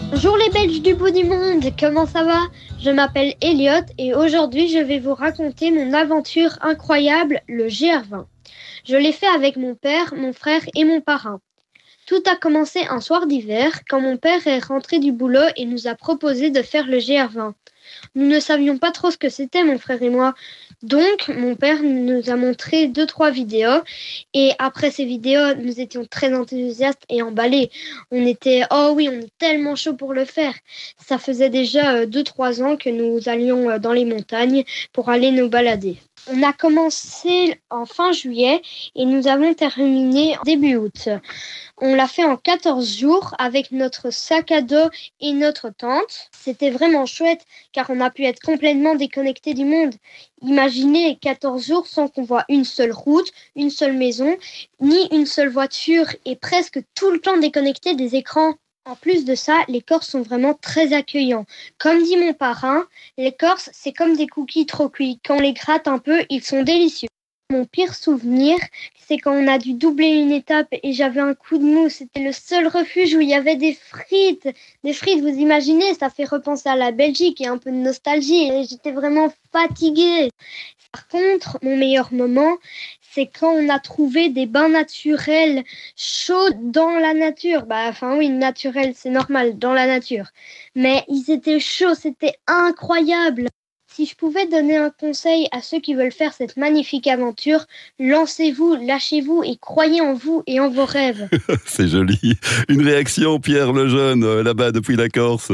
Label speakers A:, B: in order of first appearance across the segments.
A: Bonjour les Belges du bout du monde, comment ça va? Je m'appelle Elliot et aujourd'hui je vais vous raconter mon aventure incroyable, le GR20. Je l'ai fait avec mon père, mon frère et mon parrain. Tout a commencé un soir d'hiver quand mon père est rentré du boulot et nous a proposé de faire le GR20. Nous ne savions pas trop ce que c'était, mon frère et moi. Donc, mon père nous a montré 2-3 vidéos et après ces vidéos, nous étions très enthousiastes et emballés. On était, oh oui, on est tellement chaud pour le faire. Ça faisait déjà 2-3 ans que nous allions dans les montagnes pour aller nous balader. On a commencé en fin juillet et nous avons terminé début août. On l'a fait en 14 jours avec notre sac à dos et notre tente. C'était vraiment chouette car on a pu être complètement déconnecté du monde. Imaginez 14 jours sans qu'on voit une seule route, une seule maison, ni une seule voiture et presque tout le temps déconnecté des écrans. En plus de ça, les Corses sont vraiment très accueillants. Comme dit mon parrain, les Corses, c'est comme des cookies trop cuits. Quand on les gratte un peu, ils sont délicieux. Mon pire souvenir, c'est quand on a dû doubler une étape et j'avais un coup de mou. C'était le seul refuge où il y avait des frites. Des frites, vous imaginez, ça fait repenser à la Belgique et un peu de nostalgie. Et j'étais vraiment fatiguée. Par contre, mon meilleur moment, c'est quand on a trouvé des bains naturels chauds dans la nature. Oui, naturel, c'est normal, dans la nature. Mais ils étaient chauds, c'était incroyable. Si je pouvais donner un conseil à ceux qui veulent faire cette magnifique aventure, lancez-vous, lâchez-vous et croyez en vous et en vos rêves.
B: C'est joli. Une réaction, Pierre Lejeune, là-bas depuis la Corse.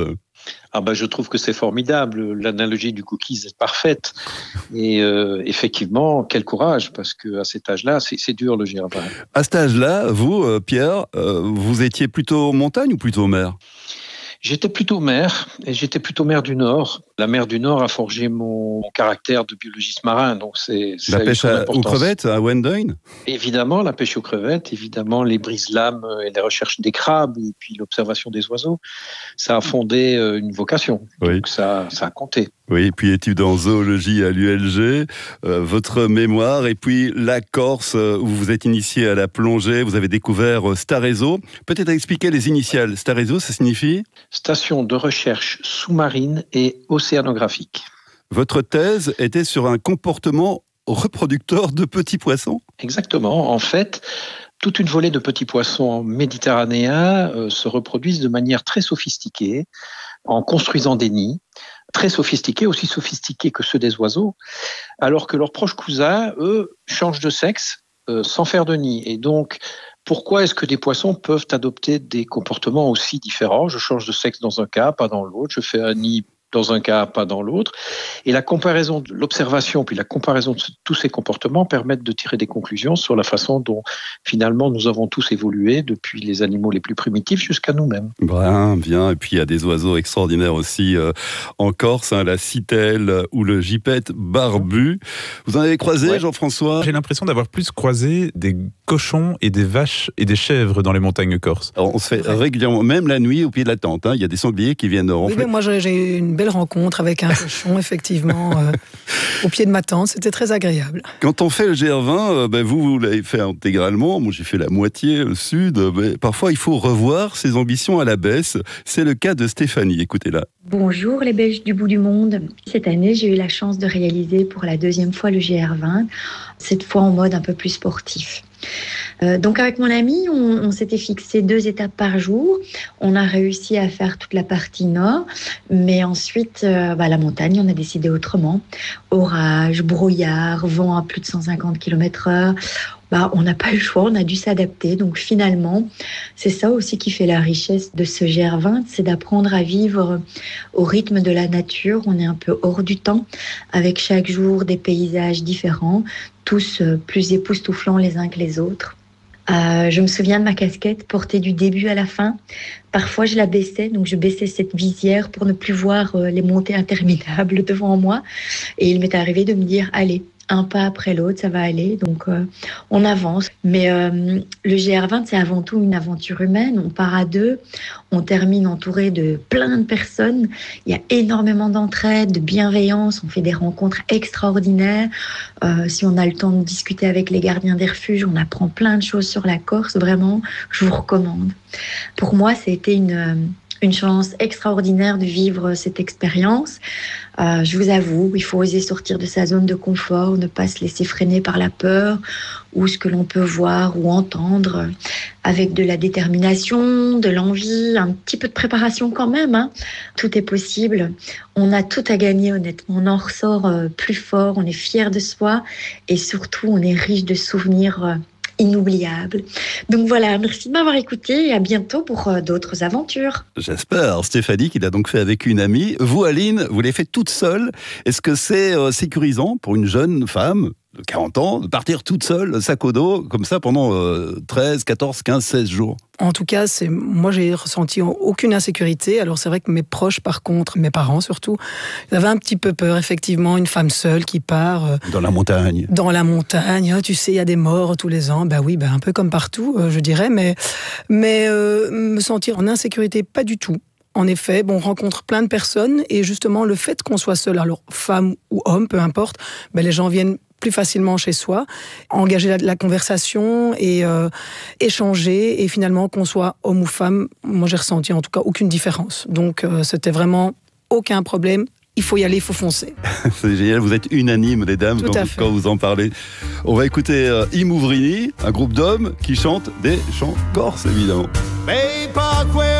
C: Je trouve que c'est formidable. L'analogie du cookies est parfaite. Et effectivement, quel courage, parce qu'à cet âge-là, c'est dur le GR20.
B: À cet âge-là, vous, Pierre, vous étiez plutôt montagne ou plutôt mer ?
C: J'étais plutôt maire, et j'étais plutôt maire du Nord. La mer du Nord a forgé mon caractère de biologiste marin, donc c'est
B: la pêche aux crevettes à Wendoin.
C: Évidemment, la pêche aux crevettes, évidemment les brise-lames et les recherches des crabes, et puis l'observation des oiseaux. Ça a fondé une vocation,
B: oui.
C: Donc ça a compté.
B: Oui, et puis études en zoologie à l'ULG, votre mémoire, et puis la Corse, où vous êtes initié à la plongée, vous avez découvert Starezo. Peut-être expliquer les initiales. Starezo, ça signifie ?
C: Station de recherche sous-marine et océanographique.
B: Votre thèse était sur un comportement reproducteur de petits poissons ?
C: Exactement. En fait, toute une volée de petits poissons méditerranéens se reproduisent de manière très sophistiquée, en construisant des nids, très sophistiqués, aussi sophistiqués que ceux des oiseaux, alors que leurs proches cousins, eux, changent de sexe sans faire de nid. Et donc, pourquoi est-ce que des poissons peuvent adopter des comportements aussi différents ? Je change de sexe dans un cas, pas dans l'autre. Je fais un nid dans un cas, pas dans l'autre. Et la comparaison de l'observation, puis la comparaison de tous ces comportements permettent de tirer des conclusions sur la façon dont, finalement, nous avons tous évolué depuis les animaux les plus primitifs jusqu'à nous-mêmes.
B: Bien. Et puis, il y a des oiseaux extraordinaires aussi en Corse, la citelle ou le gypaète barbu. Vous en avez croisé, Jean-François ?
D: J'ai l'impression d'avoir plus croisé des cochons et des vaches et des chèvres dans les montagnes corses.
B: Alors, on se fait régulièrement, même la nuit, au pied de la tente. Il y a des sangliers qui viennent ronfler.
E: Oui, mais moi, j'ai eu une belle rencontre avec un cochon, effectivement, au pied de ma tente. C'était très agréable.
B: Quand on fait le GR20, vous l'avez fait intégralement. Moi, j'ai fait la moitié, le sud. Mais parfois, il faut revoir ses ambitions à la baisse. C'est le cas de Stéphanie. Écoutez-la.
F: Bonjour les Belges du bout du monde. Cette année, j'ai eu la chance de réaliser pour la 2e fois le GR20, cette fois en mode un peu plus sportif. Donc avec mon ami, on s'était fixé 2 étapes par jour. On a réussi à faire toute la partie nord, mais ensuite, la montagne, on a décidé autrement. Orage, brouillard, vent à plus de 150 km/h. On n'a pas eu le choix, on a dû s'adapter. Donc finalement, c'est ça aussi qui fait la richesse de ce GR20, c'est d'apprendre à vivre au rythme de la nature. On est un peu hors du temps, avec chaque jour des paysages différents, tous plus époustouflants les uns que les autres. Je me souviens de ma casquette portée du début à la fin. Parfois, je la baissais, donc je baissais cette visière pour ne plus voir les montées interminables devant moi. Et il m'est arrivé de me dire, allez, un pas après l'autre, ça va aller. Donc, on avance. Mais le GR20, c'est avant tout une aventure humaine. On part à 2, on termine entouré de plein de personnes. Il y a énormément d'entraide, de bienveillance. On fait des rencontres extraordinaires. Si on a le temps de discuter avec les gardiens des refuges, on apprend plein de choses sur la Corse. Vraiment, je vous recommande. Pour moi, c'était une chance extraordinaire de vivre cette expérience. Je vous avoue, il faut oser sortir de sa zone de confort, ne pas se laisser freiner par la peur ou ce que l'on peut voir ou entendre, avec de la détermination, de l'envie, un petit peu de préparation quand même, hein. Tout est possible. On a tout à gagner, honnêtement. On en ressort plus fort, on est fier de soi et surtout, on est riche de souvenirs inoubliable. Donc voilà, merci de m'avoir écouté et à bientôt pour d'autres aventures.
B: J'espère. Stéphanie, qui l'a donc fait avec une amie. Vous, Aline, vous l'avez fait toute seule. Est-ce que c'est sécurisant pour une jeune femme de 40 ans de partir toute seule, sac au dos, comme ça pendant 13, 14, 15, 16 jours?
E: En tout cas, moi, j'ai ressenti aucune insécurité. Alors, c'est vrai que mes proches, par contre, mes parents surtout, ils avaient un petit peu peur, effectivement, une femme seule qui part...
B: Dans la montagne.
E: Dans la montagne, tu sais, il y a des morts tous les ans. Ben oui, un peu comme partout, je dirais. Mais me sentir en insécurité, pas du tout. En effet, on rencontre plein de personnes et justement, le fait qu'on soit seul, alors femme ou homme, peu importe, les gens viennent plus facilement chez soi, engager la conversation et échanger, et finalement qu'on soit homme ou femme, moi j'ai ressenti en tout cas aucune différence. Donc c'était vraiment aucun problème. Il faut y aller, il faut foncer.
B: C'est génial, vous êtes unanimes les dames quand vous en parlez. On va écouter I Mouvrini, un groupe d'hommes qui chantent des chants corses évidemment.